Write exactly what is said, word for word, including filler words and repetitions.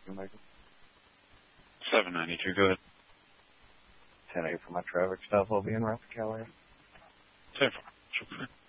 you, Michael? seven ninety-two, go ahead. ten eight for my traffic stop. I'll be in Rappakallia. ten four.